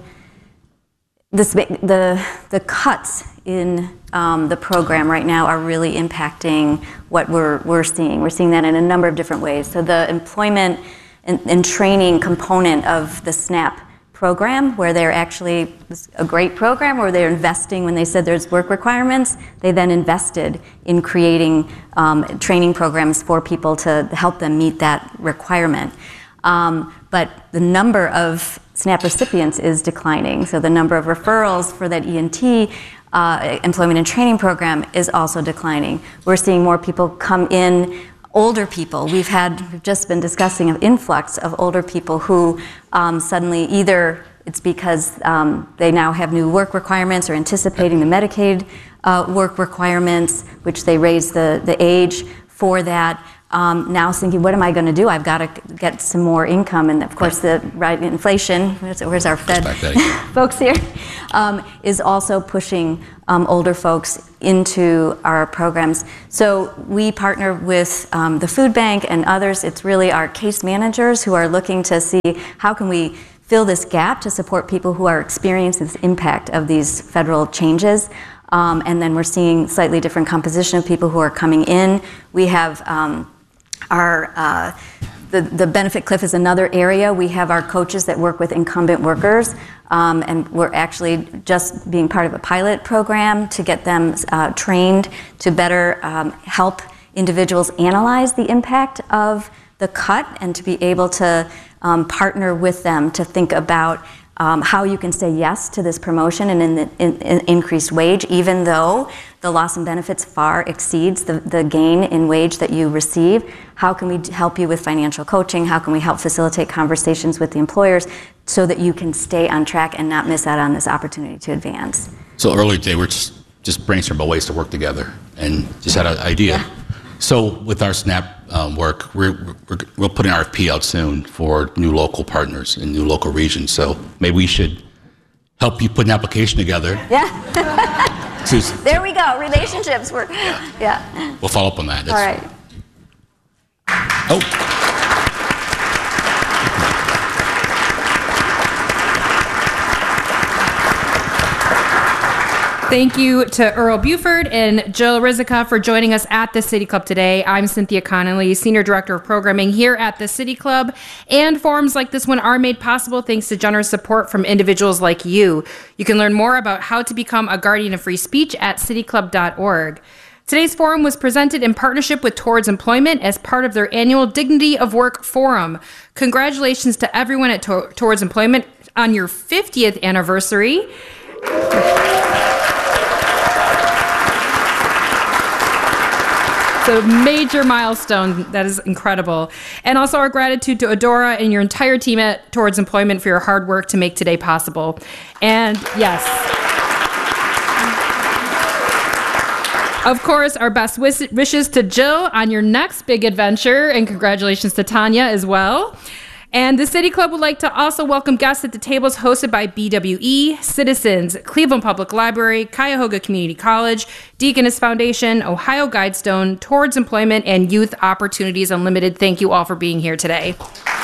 the cuts in the program right now are really impacting what we're seeing. We're seeing that in a number of different ways. So the employment and training component of the SNAP program, where they're actually a great program, where they're investing when they said there's work requirements, they then invested in creating training programs for people to help them meet that requirement. But the number of SNAP recipients is declining. So the number of referrals for that ENT employment and training program is also declining. We're seeing more people come in, older people. We've just been discussing an influx of older people who suddenly either it's because they now have new work requirements or anticipating the Medicaid work requirements, which they raise the age for that. now thinking, what am I going to do? I've got to get some more income. And of course, the inflation, where's our Fed folks here, is also pushing older folks into our programs. So we partner with the food bank and others. It's really our case managers who are looking to see how can we fill this gap to support people who are experiencing this impact of these federal changes. And then we're seeing slightly different composition of people who are coming in. We have the benefit cliff is another area. We have our coaches that work with incumbent workers, and we're actually just being part of a pilot program to get them trained to better help individuals analyze the impact of the cut and to be able to partner with them to think about how you can say yes to this promotion and in increased wage, even though the loss in benefits far exceeds the gain in wage that you receive. How can we help you with financial coaching? How can we help facilitate conversations with the employers so that you can stay on track and not miss out on this opportunity to advance? So earlier today, we're just brainstorming about ways to work together and just had an idea. Yeah. So with our SNAP work, we'll put an RFP out soon for new local partners in new local regions. So maybe we should help you put an application together. Yeah. There we go. Relationships. Yeah. We'll follow up on that. All right. Oh. Thank you to Earl Buford and Jill Rizica for joining us at the City Club today. I'm Cynthia Connolly, Senior Director of Programming here at the City Club. And forums like this one are made possible thanks to generous support from individuals like you. You can learn more about how to become a guardian of free speech at cityclub.org. Today's forum was presented in partnership with Towards Employment as part of their annual Dignity of Work Forum. Congratulations to everyone at Towards Employment on your 50th anniversary. So major milestone. That is incredible. And also our gratitude to Adora and your entire team at Towards Employment for your hard work to make today possible. And yes, of course, our best wishes to Jill on your next big adventure, and congratulations to Tanya as well. And the City Club would like to also welcome guests at the tables hosted by BWE, Citizens, Cleveland Public Library, Cuyahoga Community College, Deaconess Foundation, Ohio Guidestone, Towards Employment, and Youth Opportunities Unlimited. Thank you all for being here today.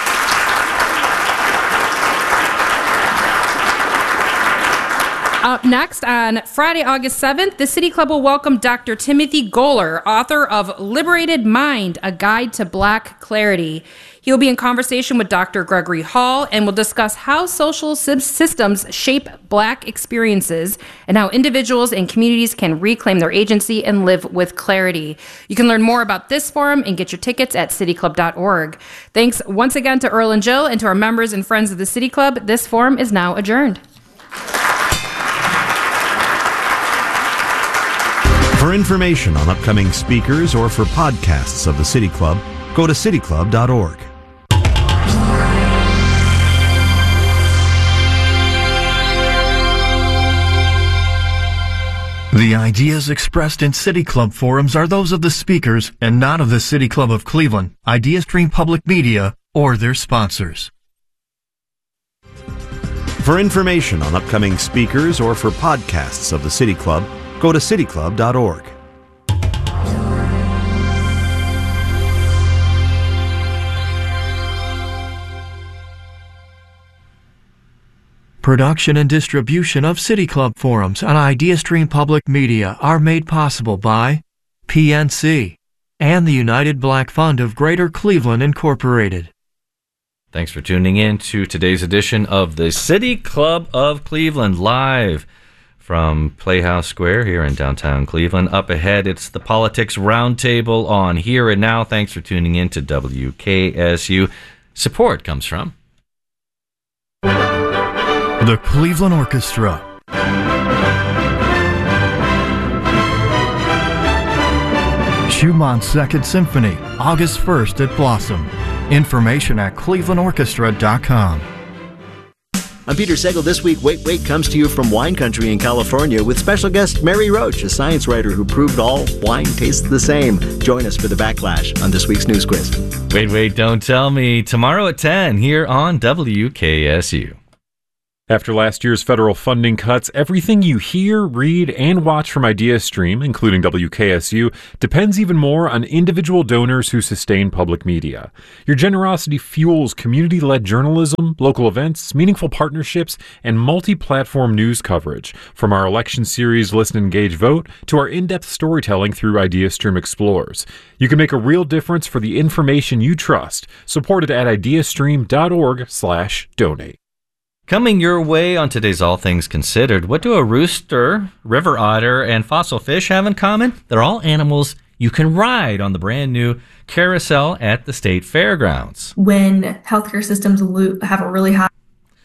Up next, on Friday, August 7th, the City Club will welcome Dr. Timothy Goler, author of Liberated Mind, A Guide to Black Clarity. He will be in conversation with Dr. Gregory Hall and will discuss how social systems shape Black experiences and how individuals and communities can reclaim their agency and live with clarity. You can learn more about this forum and get your tickets at cityclub.org. Thanks once again to Earl and Jill and to our members and friends of the City Club. This forum is now adjourned. For information on upcoming speakers or for podcasts of the City Club, go to cityclub.org. The ideas expressed in City Club forums are those of the speakers and not of the City Club of Cleveland, IdeaStream Public Media, or their sponsors. For information on upcoming speakers or for podcasts of the City Club, go to cityclub.org. Production and distribution of City Club forums on IdeaStream Public Media are made possible by PNC and the United Black Fund of Greater Cleveland, Incorporated. Thanks for tuning in to today's edition of the City Club of Cleveland, live from Playhouse Square here in downtown Cleveland. Up ahead, it's the Politics Roundtable on Here and Now. Thanks for tuning in to WKSU. Support comes from the Cleveland Orchestra, Schumann's Second Symphony, August 1st at Blossom. Information at clevelandorchestra.com. I'm Peter Sagal. This week, Wait, Wait comes to you from wine country in California with special guest Mary Roach, a science writer who proved all wine tastes the same. Join us for the Backlash on this week's News Quiz. Wait, Wait, Don't Tell Me, tomorrow at 10 here on WKSU. After last year's federal funding cuts, everything you hear, read, and watch from IdeaStream, including WKSU, depends even more on individual donors who sustain public media. Your generosity fuels community-led journalism, local events, meaningful partnerships, and multi-platform news coverage. From our election series Listen, Engage, Vote to our in-depth storytelling through IdeaStream Explorers. You can make a real difference for the information you trust. Supported at ideastream.org/donate. Coming your way on today's All Things Considered, what do a rooster, river otter, and fossil fish have in common? They're all animals you can ride on the brand new carousel at the state fairgrounds. When healthcare systems have a really high...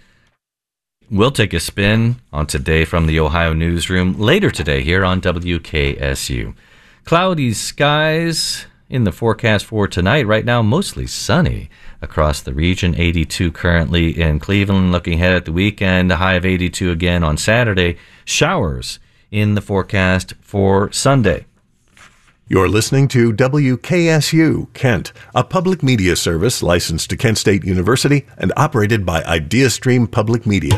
We'll take a spin on Today from the Ohio newsroom later today here on WKSU. Cloudy skies in the forecast for tonight. Right now, mostly sunny across the region. 82 currently in Cleveland. Looking ahead at the weekend, a high of 82 again on Saturday. Showers in the forecast for Sunday. You're listening to WKSU Kent, a public media service licensed to Kent State University and operated by IdeaStream Public Media.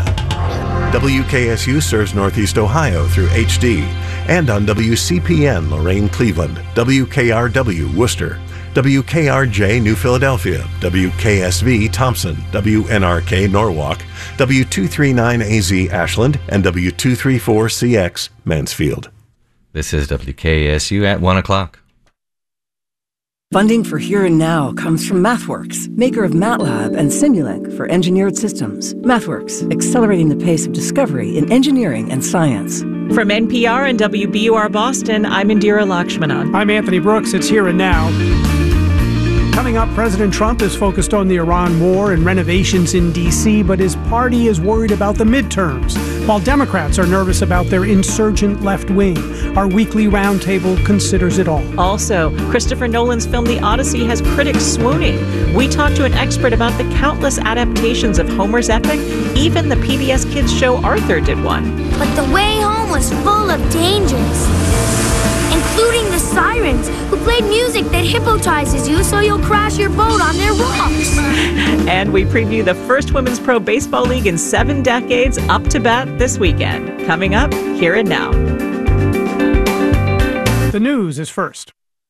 WKSU serves Northeast Ohio through HD and on WCPN Lorain, Cleveland, WKRW Worcester, WKRJ New Philadelphia, WKSV Thompson, WNRK Norwalk, W239AZ Ashland, and W234CX Mansfield. This is WKSU at 1 o'clock. Funding for Here and Now comes from MathWorks, maker of MATLAB and Simulink for engineered systems. MathWorks, accelerating the pace of discovery in engineering and science. From NPR and WBUR Boston, I'm Indira Lakshmanan. I'm Anthony Brooks. It's Here and Now. Coming up, President Trump is focused on the Iran war and renovations in D.C., but his party is worried about the midterms, while Democrats are nervous about their insurgent left wing. Our weekly roundtable considers it all. Also, Christopher Nolan's film The Odyssey has critics swooning. We talked to an expert about the countless adaptations of Homer's epic. Even the PBS Kids show Arthur did one. But the way home was full of dangers, including the sirens who played music that hypnotizes you so you'll crash your boat on their rocks. And we preview the first Women's Pro Baseball League in 7 decades, up to bat this weekend. Coming up, Here and Now. The news is first.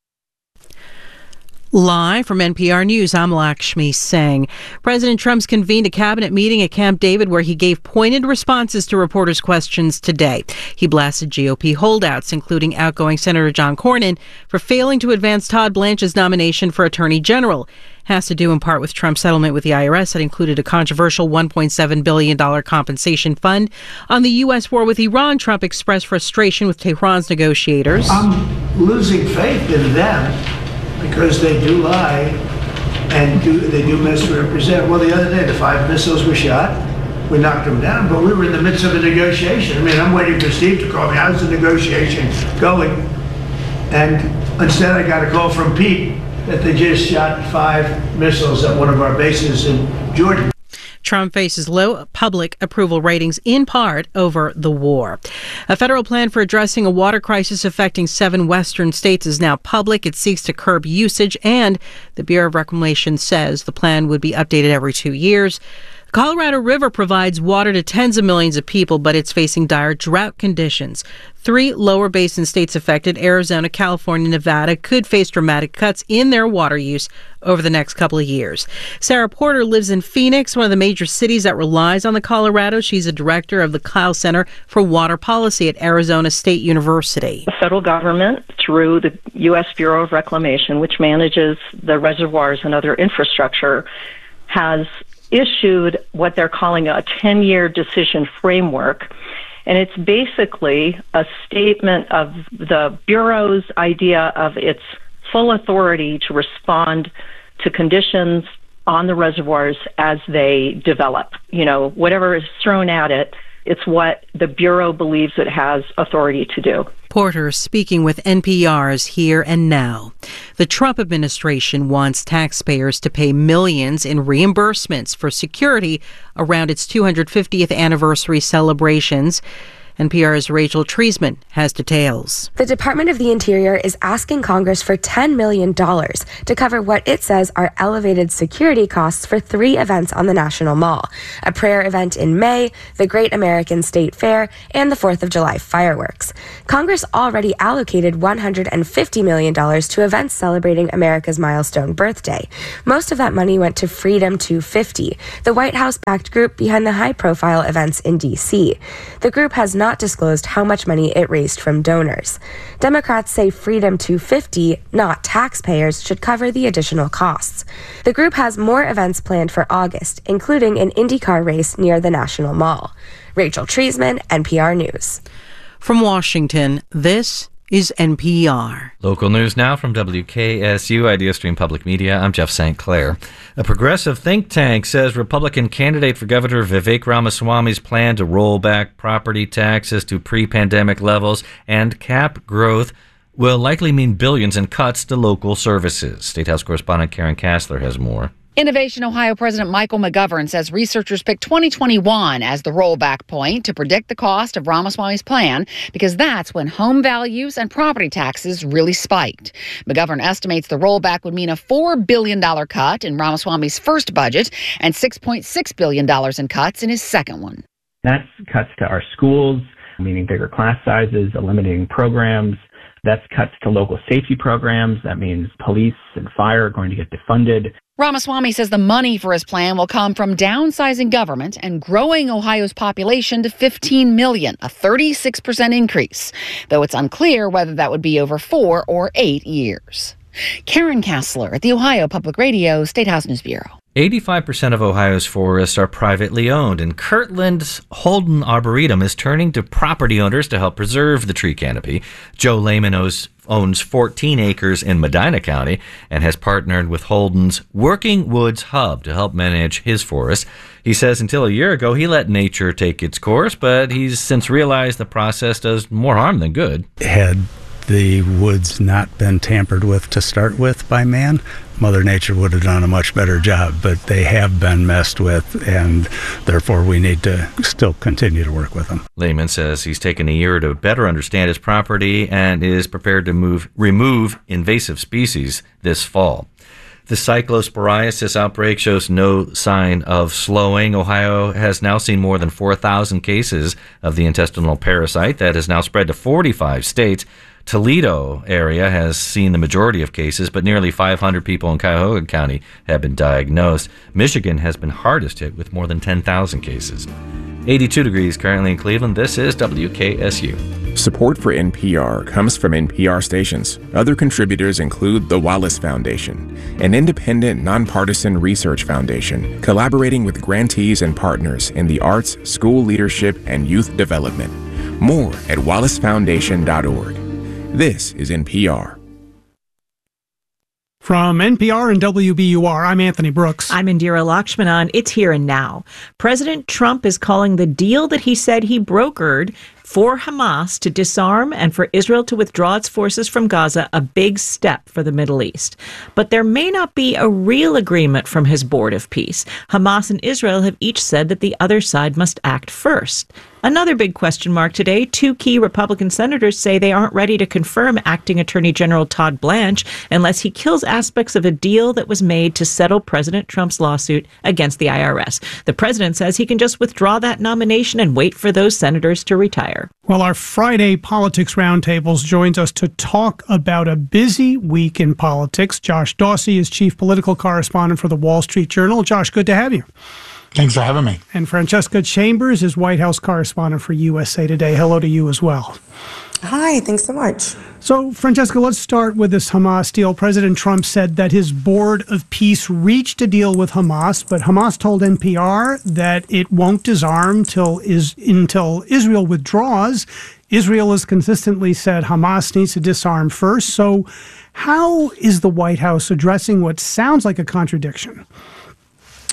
Live from NPR News, I'm Lakshmi Singh. President Trump's convened a cabinet meeting at Camp David where he gave pointed responses to reporters' questions today. He blasted GOP holdouts, including outgoing Senator John Cornyn, for failing to advance Todd Blanche's nomination for Attorney General. Has to do in part with Trump's settlement with the IRS that included a controversial $1.7 billion compensation fund. On the U.S. war with Iran, Trump expressed frustration with Tehran's negotiators. I'm losing faith in them, because they do lie and they do misrepresent. Well, the other day, the 5 missiles were shot. We knocked them down, but we were in the midst of a negotiation. I mean, I'm waiting for Steve to call me. How's the negotiation going? And instead, I got a call from Pete that they just shot 5 missiles at one of our bases in Jordan. Trump faces low public approval ratings in part over the war. A federal plan for addressing a water crisis affecting 7 western states is now public. It seeks to curb usage, and the Bureau of Reclamation says the plan would be updated every 2 years. The Colorado River provides water to tens of millions of people, but it's facing dire drought conditions. 3 lower basin states affected, Arizona, California, Nevada, could face dramatic cuts in their water use over the next couple of years. Sarah Porter lives in Phoenix, one of the major cities that relies on the Colorado. She's a director of the Kyle Center for Water Policy at Arizona State University. The federal government, through the U.S. Bureau of Reclamation, which manages the reservoirs and other infrastructure, has issued what they're calling a 10-year decision framework. And it's basically a statement of the Bureau's idea of its full authority to respond to conditions on the reservoirs as they develop. You know, whatever is thrown at it, it's what the Bureau believes it has authority to do. Porter speaking with NPR's Here and Now. The Trump administration wants taxpayers to pay millions in reimbursements for security around its 250th anniversary celebrations. NPR's Rachel Treisman has details. The Department of the Interior is asking Congress for $10 million to cover what it says are elevated security costs for 3 events on the National Mall: a prayer event in May, the Great American State Fair, and the 4th of July fireworks. Congress already allocated $150 million to events celebrating America's milestone birthday. Most of that money went to Freedom 250, the White House-backed group behind the high-profile events in D.C. The group has not disclosed how much money it raised from donors. Democrats say Freedom 250, not taxpayers, should cover the additional costs. The group has more events planned for August, including an IndyCar race near the National Mall. Rachel Treisman, NPR News. From Washington, this is NPR. Local news now from WKSU IdeaStream Public Media. I'm Jeff St. Clair. A progressive think tank says Republican candidate for governor Vivek Ramaswamy's plan to roll back property taxes to pre-pandemic levels and cap growth will likely mean billions in cuts to local services. State House correspondent Karen Kassler has more. Innovation Ohio President Michael McGovern says researchers picked 2021 as the rollback point to predict the cost of Ramaswamy's plan because that's when home values and property taxes really spiked. McGovern estimates the rollback would mean a $4 billion cut in Ramaswamy's first budget and $6.6 billion in cuts in his second one. That's cuts to our schools, meaning bigger class sizes, eliminating programs. That's cuts to local safety programs. That means police and fire are going to get defunded. Ramaswamy says the money for his plan will come from downsizing government and growing Ohio's population to 15 million, a 36% increase, though it's unclear whether that would be over 4 or 8 years. Karen Kassler at the Ohio Public Radio State House News Bureau. 85% of Ohio's forests are privately owned, and Kirtland's Holden Arboretum is turning to property owners to help preserve the tree canopy. Joe Lehman owns 14 acres in Medina County and has partnered with Holden's Working Woods Hub to help manage his forest. He says until a year ago, he let nature take its course, but he's since realized the process does more harm than good. Had the woods not been tampered with to start with by man, Mother Nature would have done a much better job, but they have been messed with, and therefore we need to still continue to work with them. Lehman says he's taken a year to better understand his property and is prepared to remove invasive species this fall. The cyclosporiasis outbreak shows no sign of slowing. Ohio has now seen more than 4,000 cases of the intestinal parasite that has now spread to 45 states. Toledo area has seen the majority of cases, but nearly 500 people in Cuyahoga County have been diagnosed. Michigan has been hardest hit with more than 10,000 cases. 82 degrees currently in Cleveland. This is WKSU. Support for NPR comes from NPR stations. Other contributors include the Wallace Foundation, an independent, nonpartisan research foundation collaborating with grantees and partners in the arts, school leadership, and youth development. More at wallacefoundation.org. This is NPR. From NPR and WBUR, I'm Anthony Brooks. I'm Indira Lakshmanan. It's Here and Now. President Trump is calling the deal that he said he brokered for Hamas to disarm and for Israel to withdraw its forces from Gaza a big step for the Middle East. But there may not be a real agreement from his Board of Peace. Hamas and Israel have each said that the other side must act first. Another big question mark today, 2 key Republican senators say they aren't ready to confirm Acting Attorney General Todd Blanche unless he kills aspects of a deal that was made to settle President Trump's lawsuit against the IRS. The president says he can just withdraw that nomination and wait for those senators to retire. Well, our Friday Politics Roundtables joins us to talk about a busy week in politics. Josh Dawsey is chief political correspondent for the Wall Street Journal. Josh, good to have you. Thanks for having me. And Francesca Chambers is White House correspondent for USA Today. Hello to you as well. Hi, thanks so much. So, Francesca, let's start with this Hamas deal. President Trump said that his Board of Peace reached a deal with Hamas, but Hamas told NPR that it won't disarm until Israel withdraws. Israel has consistently said Hamas needs to disarm first. So how is the White House addressing what sounds like a contradiction?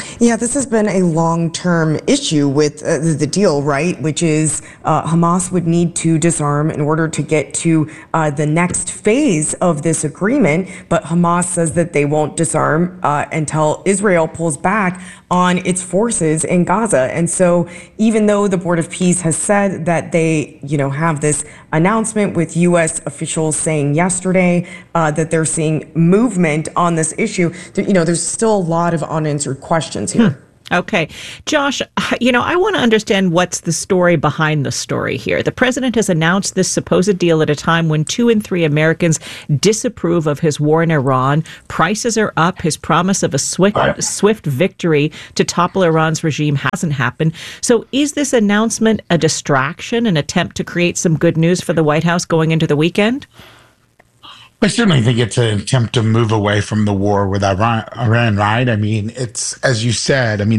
Yeah, this has been a long-term issue with the deal, right? Which is Hamas would need to disarm in order to get to the next phase of this agreement. But Hamas says that they won't disarm until Israel pulls back on its forces in Gaza. And so even though the Board of Peace has said that they, have this announcement with U.S. officials saying yesterday that they're seeing movement on this issue, there's still a lot of unanswered questions here. Okay. Josh, I want to understand what's the story behind the story here. The president has announced this supposed deal at a time when 2 in 3 Americans disapprove of his war in Iran. Prices are up. His promise of a swift victory to topple Iran's regime hasn't happened. So is this announcement a distraction, an attempt to create some good news for the White House going into the weekend? I certainly think it's an attempt to move away from the war with Iran, right? I mean, it's, as you said,